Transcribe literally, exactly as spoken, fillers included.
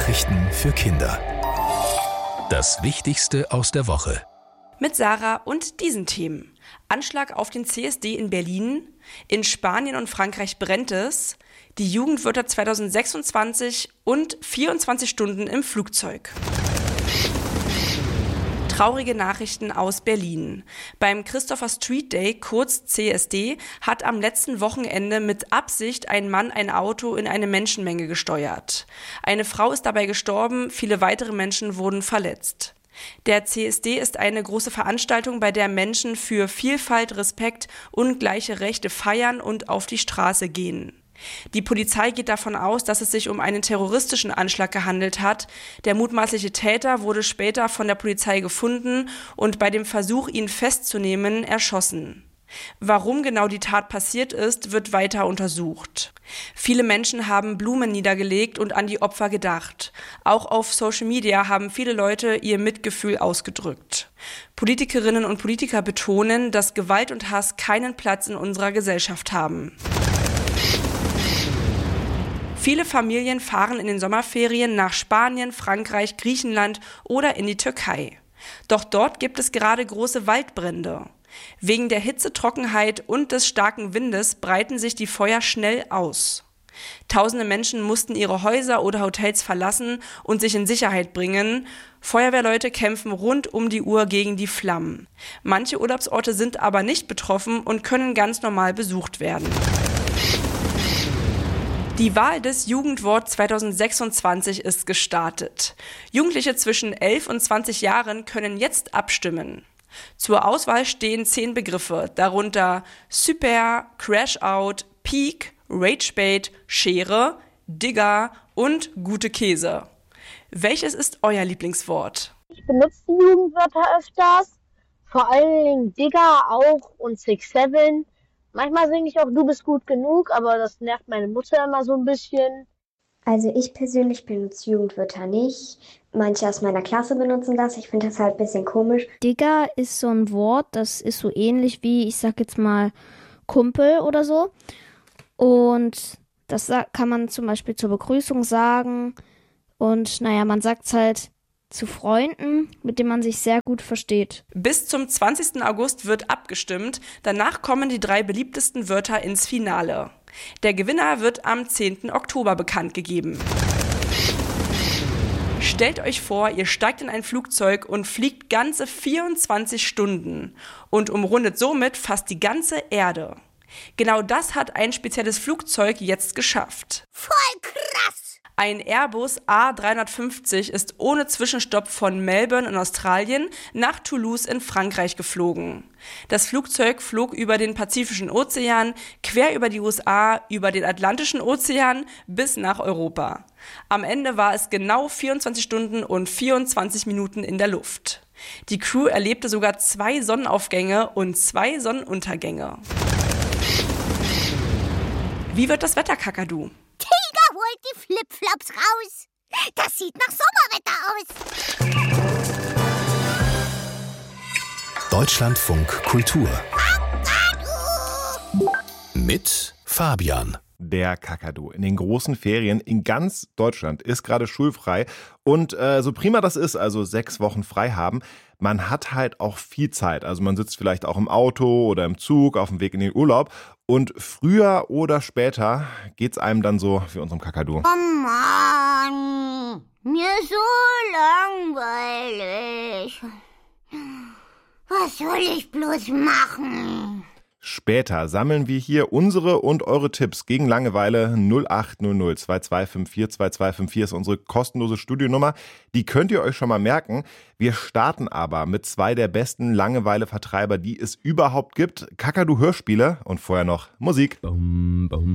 Nachrichten für Kinder. Das Wichtigste aus der Woche. Mit Sarah und diesen Themen. Anschlag auf den C S D in Berlin, in Spanien und Frankreich brennt es, die Jugendwörter zwanzig sechsundzwanzig und vierundzwanzig Stunden im Flugzeug. Traurige Nachrichten aus Berlin. Beim Christopher Street Day, kurz C S D, hat am letzten Wochenende mit Absicht ein Mann ein Auto in eine Menschenmenge gesteuert. Eine Frau ist dabei gestorben, viele weitere Menschen wurden verletzt. Der C S D ist eine große Veranstaltung, bei der Menschen für Vielfalt, Respekt und gleiche Rechte feiern und auf die Straße gehen. Die Polizei geht davon aus, dass es sich um einen terroristischen Anschlag gehandelt hat. Der mutmaßliche Täter wurde später von der Polizei gefunden und bei dem Versuch, ihn festzunehmen, erschossen. Warum genau die Tat passiert ist, wird weiter untersucht. Viele Menschen haben Blumen niedergelegt und an die Opfer gedacht. Auch auf Social Media haben viele Leute ihr Mitgefühl ausgedrückt. Politikerinnen und Politiker betonen, dass Gewalt und Hass keinen Platz in unserer Gesellschaft haben. Viele Familien fahren in den Sommerferien nach Spanien, Frankreich, Griechenland oder in die Türkei. Doch dort gibt es gerade große Waldbrände. Wegen der Hitze, Trockenheit und des starken Windes breiten sich die Feuer schnell aus. Tausende Menschen mussten ihre Häuser oder Hotels verlassen und sich in Sicherheit bringen. Feuerwehrleute kämpfen rund um die Uhr gegen die Flammen. Manche Urlaubsorte sind aber nicht betroffen und können ganz normal besucht werden. Die Wahl des Jugendwort zwanzig sechsundzwanzig ist gestartet. Jugendliche zwischen elf und zwanzig Jahren können jetzt abstimmen. Zur Auswahl stehen zehn Begriffe, darunter Super, Crash-Out, Peak, Ragebait, Schere, Digger und gute Käse. Welches ist euer Lieblingswort? Ich benutze die Jugendwörter öfters, vor allen Dingen Digger auch und Six Seven. Manchmal singe ich auch Du bist gut genug, aber das nervt meine Mutter immer so ein bisschen. Also ich persönlich benutze Jugendwörter nicht. Manche aus meiner Klasse benutzen das. Ich finde das halt ein bisschen komisch. Digger ist so ein Wort, das ist so ähnlich wie, ich sag jetzt mal, Kumpel oder so. Und das kann man zum Beispiel zur Begrüßung sagen. Und naja, man sagt es halt zu Freunden, mit denen man sich sehr gut versteht. Bis zum zwanzigsten August wird abgestimmt. Danach kommen die drei beliebtesten Wörter ins Finale. Der Gewinner wird am zehnten Oktober bekannt gegeben. Stellt euch vor, ihr steigt in ein Flugzeug und fliegt ganze vierundzwanzig Stunden und umrundet somit fast die ganze Erde. Genau das hat ein spezielles Flugzeug jetzt geschafft. Voll krass! Ein Airbus A drei fünfzig ist ohne Zwischenstopp von Melbourne in Australien nach Toulouse in Frankreich geflogen. Das Flugzeug flog über den Pazifischen Ozean, quer über die U S A, über den Atlantischen Ozean bis nach Europa. Am Ende war es genau vierundzwanzig Stunden und vierundzwanzig Minuten in der Luft. Die Crew erlebte sogar zwei Sonnenaufgänge und zwei Sonnenuntergänge. Wie wird das Wetter, Kakadu? Holt die Flipflops raus. Das sieht nach Sommerwetter aus. Deutschlandfunk Kultur. Mit Fabian. Der Kakadu. In den großen Ferien in ganz Deutschland ist gerade schulfrei. Und äh, so prima das ist, also sechs Wochen frei haben, man hat halt auch viel Zeit. Also man sitzt vielleicht auch im Auto oder im Zug auf dem Weg in den Urlaub. Und früher oder später geht's einem dann so wie unserem Kakadu. Oh Mann, mir ist so langweilig. Was soll ich bloß machen? Später sammeln wir hier unsere und eure Tipps gegen Langeweile. null acht null null zwei zwei fünf vier zwei zwei fünf vier ist unsere kostenlose Studionummer. Die könnt ihr euch schon mal merken. Wir starten aber mit zwei der besten Langeweile-Vertreiber, die es überhaupt gibt. Kakadu Hörspiele und vorher noch Musik. Bum, bum.